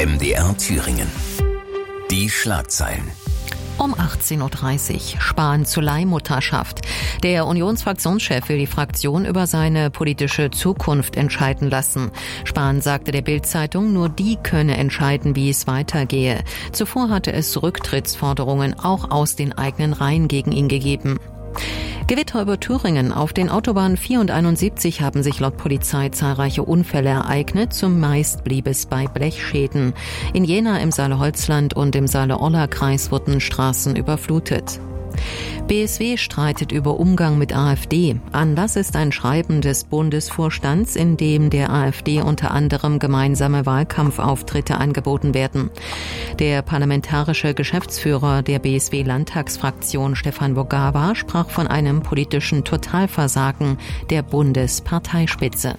MDR Thüringen. Die Schlagzeilen. Um 18.30 Uhr. Spahn zur Leihmutterschaft. Der Unionsfraktionschef will die Fraktion über seine politische Zukunft entscheiden lassen. Spahn sagte der Bild-Zeitung, nur die könne entscheiden, wie es weitergehe. Zuvor hatte es Rücktrittsforderungen auch aus den eigenen Reihen gegen ihn gegeben. Gewitter über Thüringen. Auf den Autobahnen 4 und 71 haben sich laut Polizei zahlreiche Unfälle ereignet. Zumeist blieb es bei Blechschäden. In Jena, im Saale-Holzland und im Saale-Orla-Kreis wurden Straßen überflutet. BSW streitet über Umgang mit AfD. Anlass ist ein Schreiben des Bundesvorstands, in dem der AfD unter anderem gemeinsame Wahlkampfauftritte angeboten werden. Der parlamentarische Geschäftsführer der BSW-Landtagsfraktion Stefan Bogawa sprach von einem politischen Totalversagen der Bundesparteispitze.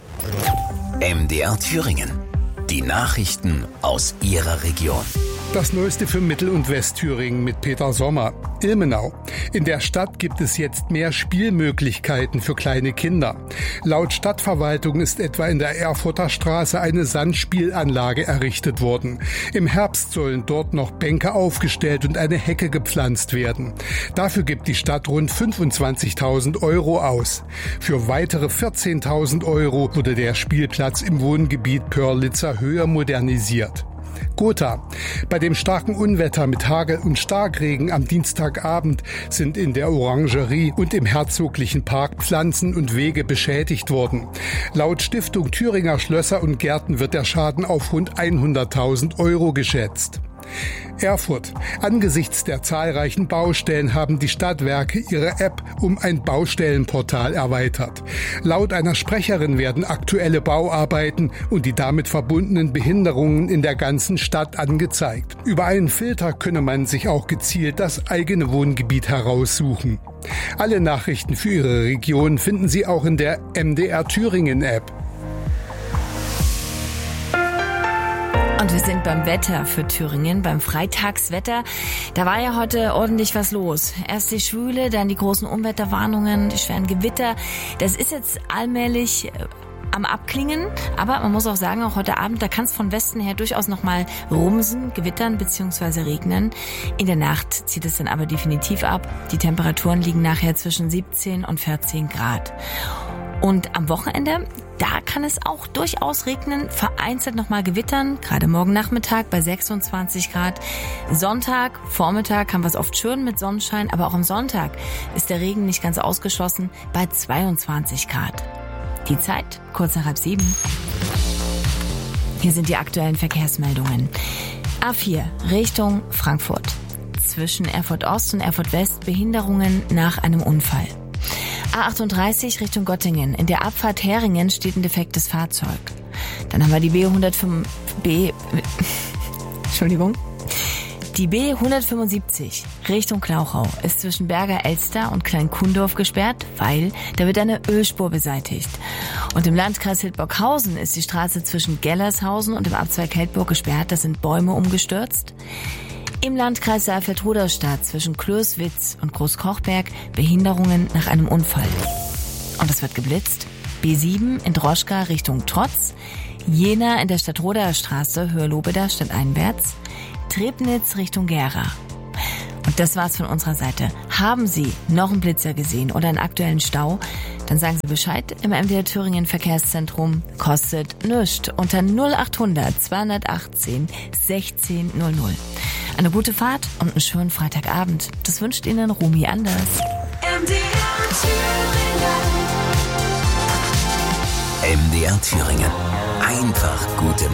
MDR Thüringen. Die Nachrichten aus Ihrer Region. Das Neueste für Mittel- und Westthüringen mit Peter Sommer. Ilmenau. In der Stadt gibt es jetzt mehr Spielmöglichkeiten für kleine Kinder. Laut Stadtverwaltung ist etwa in der Erfurter Straße eine Sandspielanlage errichtet worden. Im Herbst sollen dort noch Bänke aufgestellt und eine Hecke gepflanzt werden. Dafür gibt die Stadt rund 25.000 € aus. Für weitere 14.000 € wurde der Spielplatz im Wohngebiet Pörlitzer Höhe modernisiert. Gotha. Bei dem starken Unwetter mit Hagel und Starkregen am Dienstagabend sind in der Orangerie und im Herzoglichen Park Pflanzen und Wege beschädigt worden. Laut Stiftung Thüringer Schlösser und Gärten wird der Schaden auf rund 100.000 € geschätzt. Erfurt. Angesichts der zahlreichen Baustellen haben die Stadtwerke ihre App um ein Baustellenportal erweitert. Laut einer Sprecherin werden aktuelle Bauarbeiten und die damit verbundenen Behinderungen in der ganzen Stadt angezeigt. Über einen Filter könne man sich auch gezielt das eigene Wohngebiet heraussuchen. Alle Nachrichten für Ihre Region finden Sie auch in der MDR Thüringen App. Und wir sind beim Wetter für Thüringen, beim Freitagswetter. Da war ja heute ordentlich was los. Erst die Schwüle, dann die großen Unwetterwarnungen, die schweren Gewitter. Das ist jetzt allmählich am Abklingen, aber man muss auch sagen, auch heute Abend, da kann es von Westen her durchaus nochmal rumsen, gewittern bzw. regnen. In der Nacht zieht es dann aber definitiv ab. Die Temperaturen liegen nachher zwischen 17 und 14 Grad. Und am Wochenende, da kann es auch durchaus regnen, vereinzelt nochmal gewittern, gerade morgen Nachmittag bei 26 Grad. Sonntag, Vormittag haben wir es oft schön mit Sonnenschein, aber auch am Sonntag ist der Regen nicht ganz ausgeschlossen bei 22 Grad. Die Zeit, kurz nach 6:30. Hier sind die aktuellen Verkehrsmeldungen. A4 Richtung Frankfurt. Zwischen Erfurt Ost und Erfurt West Behinderungen nach einem Unfall. A38 Richtung Göttingen. In der Abfahrt Heringen steht ein defektes Fahrzeug. Dann haben wir die Die B175 Richtung Klauchau ist zwischen Berger Elster und Klein-Kundorf gesperrt, weil da wird eine Ölspur beseitigt. Und im Landkreis Hildburghausen ist die Straße zwischen Gellershausen und dem Abzweig Heldburg gesperrt. Da sind Bäume umgestürzt. Im Landkreis Saalfeld-Ruderstadt zwischen Klößwitz und Großkochberg Behinderungen nach einem Unfall. Und es wird geblitzt. B7 in Droschka Richtung Trotz. Jena in der Stadtroder-Straße Höhe Lobeda stadteinwärts. Trebnitz Richtung Gera. Und das war's von unserer Seite. Haben Sie noch einen Blitzer gesehen oder einen aktuellen Stau? Dann sagen Sie Bescheid im MDR Thüringen Verkehrszentrum. Kostet nichts. Unter 0800 218 1600. Eine gute Fahrt und einen schönen Freitagabend. Das wünscht Ihnen Rumi Anders. MDR Thüringen. Einfach gute